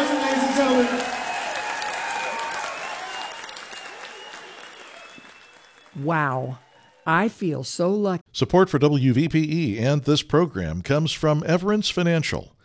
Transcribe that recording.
Johnson, ladies and gentlemen. Wow. I feel so lucky. Support for WVPE and this program comes from Everence Financial.